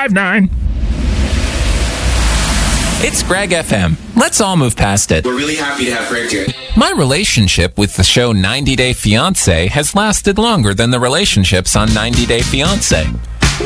1059. It's Greg FM. Let's all move past it. We're really happy to have Greg here. My relationship with the show 90 Day Fiancé has lasted longer than the relationships on 90 Day Fiancé.